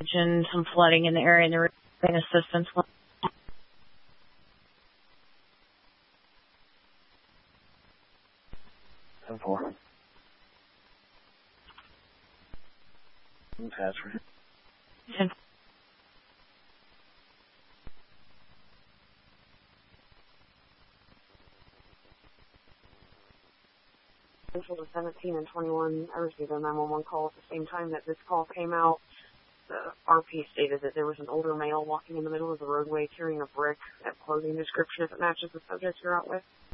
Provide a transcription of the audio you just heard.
and some flooding in the area, and there was assistance. 10-4. Attachment. 10. Central to 17 and 21, I received a 911 call at the same time that this call came out. The RP stated that there was an older male walking in the middle of the roadway carrying a brick. That clothing description, if it matches the subject you're out with.